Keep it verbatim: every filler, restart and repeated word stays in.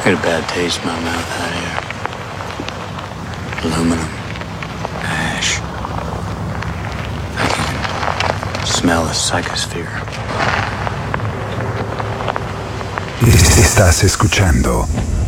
Get a bad taste in my mouth out here. Aluminum. Ash. I can smell a psychosphere. Estás escuchando